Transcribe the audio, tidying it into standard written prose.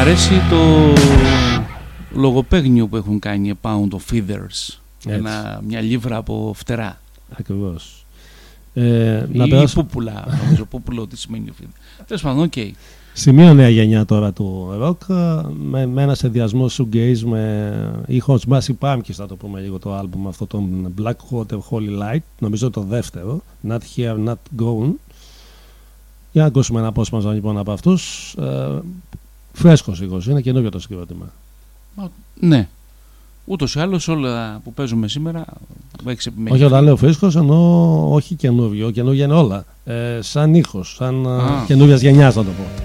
αρέσει το λογοπαίγνιο που έχουν κάνει A Pound of Feathers. Μια λίβρα από φτερά. Ακριβώς. Ή πούπουλα. Νομίζω πούπουλο τι σημαίνει φίδι. Τέλος πάντων, οκ. Σημείο νέα γενιά τώρα του ροκ, με ένα συνδυασμό shoegaze με ήχο Massive Pumpkins, θα το πούμε λίγο το άλμπουμ αυτό, τον Blackwater Holy Light, νομίζω το δεύτερο, Not Here, Not Gone. Για να ακούσουμε ένα απόσπασμα λοιπόν από αυτούς. Φρέσκος ήχος, είναι καινούριο το συγκρότημα. Ναι. Ούτως ή άλλως όλα που παίζουμε σήμερα. Όχι, όταν λέω φρέσκος εννοώ όχι καινούριο, καινούργια είναι όλα. Σαν ήχος, σαν καινούριας γενιάς, θα το πω.